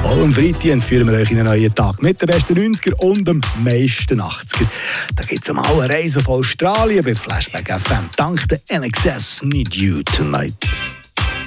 Am Freitag entführen wir euch in einen neuen Tag mit den besten 90er und dem meisten 80er. Da gibt es einmal eine Reise auf Australien bei Flashback FM. Dank der NXS Need You Tonight.